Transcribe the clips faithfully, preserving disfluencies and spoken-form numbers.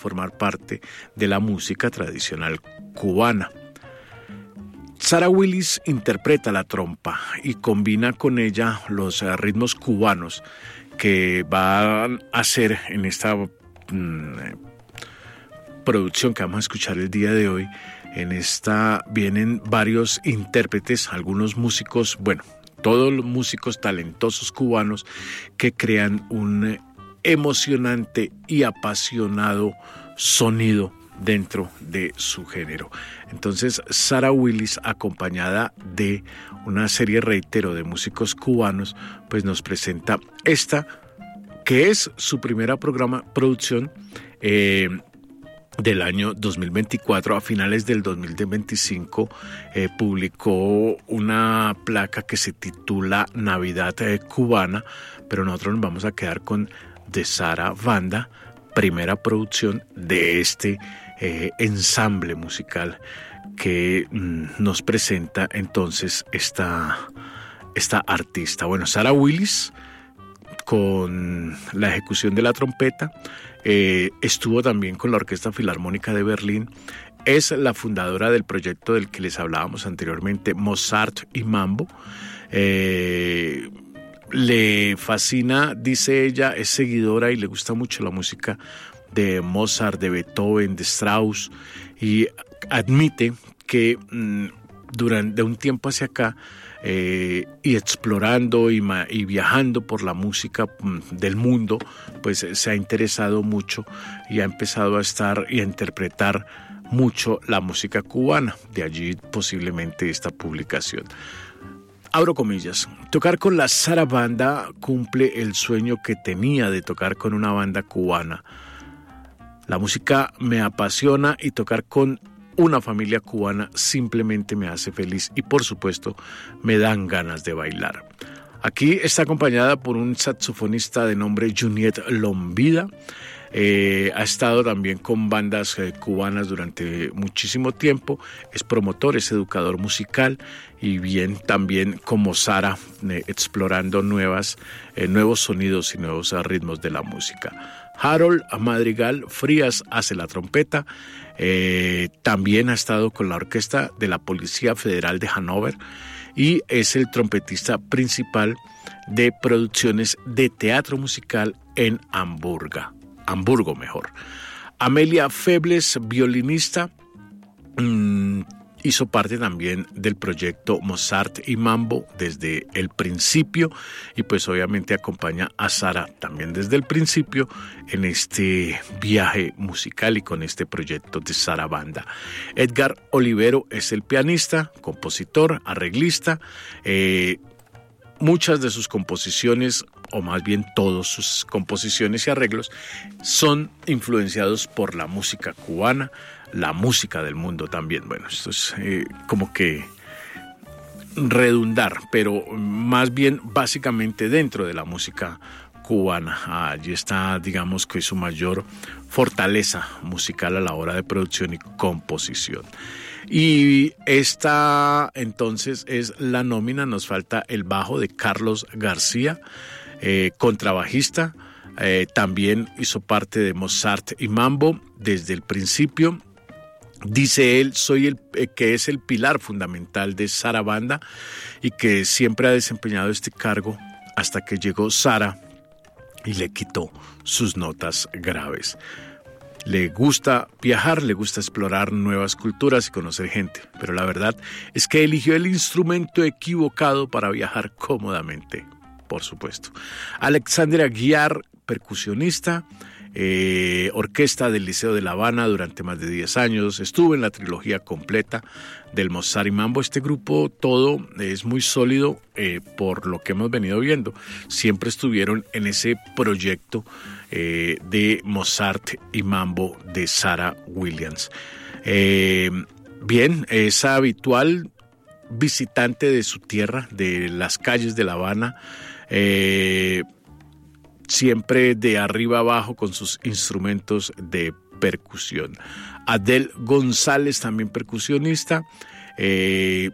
formar parte de la música tradicional cubana. Sara Willis interpreta la trompa y combina con ella los uh, ritmos cubanos que van a hacer en esta mm, producción que vamos a escuchar el día de hoy. En esta vienen varios intérpretes, algunos músicos, bueno, todos los músicos talentosos cubanos que crean un emocionante y apasionado sonido dentro de su género. Entonces, Sara Willis, acompañada de una serie, reitero, de músicos cubanos, pues nos presenta esta, que es su primera programa, producción eh, del año dos mil veinticuatro. A finales del dos mil veinticinco eh, publicó una placa que se titula Navidad eh, Cubana, pero nosotros nos vamos a quedar con De Sara Banda, primera producción de este eh, ensamble musical que mm, nos presenta entonces esta, esta artista. Bueno, Sara Willis, con la ejecución de la trompeta, eh, estuvo también con la Orquesta Filarmónica de Berlín. Es la fundadora del proyecto del que les hablábamos anteriormente, Mozart y Mambo. Eh, le fascina, dice ella, es seguidora y le gusta mucho la música de Mozart, de Beethoven, de Strauss, y admite que mmm, durante un tiempo hacia acá, eh, y explorando y, ma, y viajando por la música mmm, del mundo, pues se ha interesado mucho y ha empezado a estar y a interpretar mucho la música cubana. De allí posiblemente esta publicación. Abro comillas, tocar con la Sara Banda cumple el sueño que tenía de tocar con una banda cubana. La música me apasiona y tocar con una familia cubana simplemente me hace feliz y, por supuesto, me dan ganas de bailar. Aquí está acompañada por un saxofonista de nombre Juniet Lombida. Eh, ha estado también con bandas eh, cubanas durante muchísimo tiempo, es promotor, es educador musical y bien también como Sara, eh, explorando nuevas, eh, nuevos sonidos y nuevos uh, ritmos de la música. Harold Madrigal Frías hace la trompeta, eh, también ha estado con la orquesta de la Policía Federal de Hannover y es el trompetista principal de producciones de teatro musical en Hamburgo. Hamburgo mejor. Amelia Febles, violinista, mmm, hizo parte también del proyecto Mozart y Mambo desde el principio y pues obviamente acompaña a Sara también desde el principio en este viaje musical y con este proyecto de Sara Banda. Edgar Olivero es el pianista, compositor, arreglista. Eh, muchas de sus composiciones, o más bien todas sus composiciones y arreglos, son influenciados por la música cubana, la música del mundo también. Bueno, esto es eh, como que redundar, pero más bien básicamente dentro de la música cubana. Allí está, digamos, que su mayor fortaleza musical a la hora de producción y composición. Y esta entonces es la nómina. Nos falta el bajo de Carlos García, eh, contrabajista, eh, también hizo parte de Mozart y Mambo desde el principio. Dice él, soy el eh, que es el pilar fundamental de Sara Banda y que siempre ha desempeñado este cargo hasta que llegó Sara y le quitó sus notas graves. Le gusta viajar, le gusta explorar nuevas culturas y conocer gente, pero la verdad es que eligió el instrumento equivocado para viajar cómodamente, por supuesto. Alexandra Guiar, percusionista, eh, orquesta del Liceo de La Habana durante más de diez años, estuvo en la trilogía completa del Mozart y Mambo. Este grupo todo es muy sólido eh, por lo que hemos venido viendo. Siempre estuvieron en ese proyecto eh, de Mozart y Mambo de Sara Williams. Eh, bien, es habitual visitante de su tierra, de las calles de La Habana, eh, siempre de arriba abajo con sus instrumentos de percusión. Adel González, también percusionista, eh,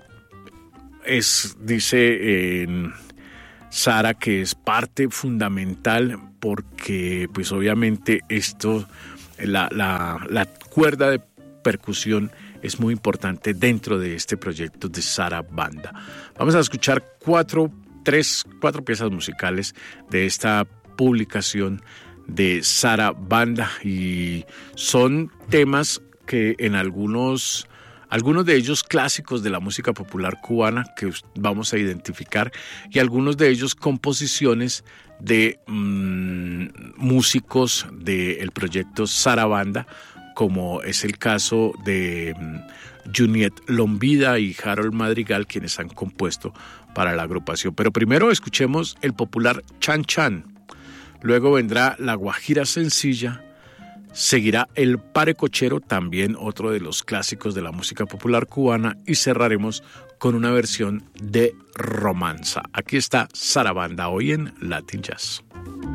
es, dice eh, Sara, que es parte fundamental porque pues obviamente esto la, la, la cuerda de percusión es muy importante dentro de este proyecto de Sarabanda. Vamos a escuchar cuatro, tres, cuatro piezas musicales de esta publicación de Sarabanda y son temas que en algunos, algunos de ellos clásicos de la música popular cubana que vamos a identificar y algunos de ellos composiciones de mmm, músicos del proyecto Sarabanda, como es el caso de Juniet Lombida y Harold Madrigal, quienes han compuesto para la agrupación. Pero primero escuchemos el popular Chan Chan, luego vendrá La Guajira Sencilla, seguirá El Parecochero, también otro de los clásicos de la música popular cubana, y cerraremos con una versión de Romanza. Aquí está Sarabanda hoy en Latin Jazz.